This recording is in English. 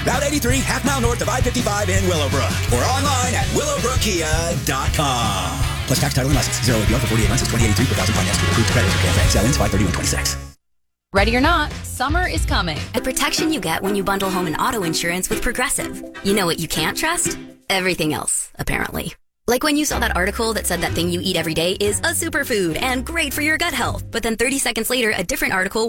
Route 83, half mile north of I-55 in Willowbrook. Or online at willowbrookkia.com. Plus tax, title, and license. 0 APR for 48 months is $20.83 per thousand finance with approved credit for KFA. Sell-ins 5/31/26. Ready or not, summer is coming. The protection you get when you bundle home and auto insurance with Progressive. You know what you can't trust? Everything else, apparently. Like when you saw that article that said that thing you eat every day is a superfood and great for your gut health. But then 30 seconds later, a different article